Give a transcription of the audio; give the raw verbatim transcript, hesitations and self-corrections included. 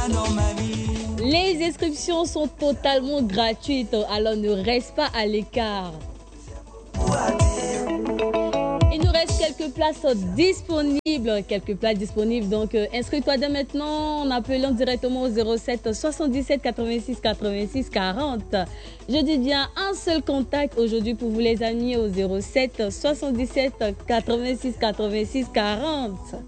Les inscriptions sont totalement gratuites, alors ne reste pas à l'écart. Il nous reste quelques places disponibles, quelques places disponibles. Donc, euh, inscris-toi dès maintenant en appelant directement au zéro sept soixante-dix-sept quatre-vingt-six quatre-vingt-six quarante. Je dis bien un seul contact aujourd'hui pour vous les amis au zéro sept soixante-dix-sept quatre-vingt-six quatre-vingt-six quarante.